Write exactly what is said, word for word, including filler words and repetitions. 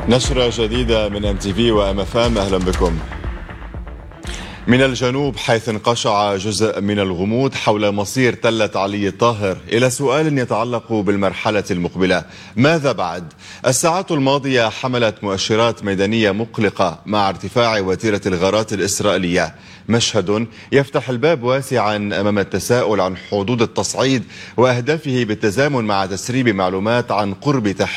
نشرة جديدة من ام تي في وام اف ام، اهلا بكم. من الجنوب، حيث انقشع جزء من الغموض حول مصير تلة علي الطاهر، إلى سؤال يتعلق بالمرحلة المقبلة: ماذا بعد؟ الساعات الماضية حملت مؤشرات ميدانية مقلقة مع ارتفاع وتيرة الغارات الإسرائيلية، مشهد يفتح الباب واسعا أمام التساؤل عن حدود التصعيد وأهدافه بالتزامن مع تسريب معلومات عن قرب تحرير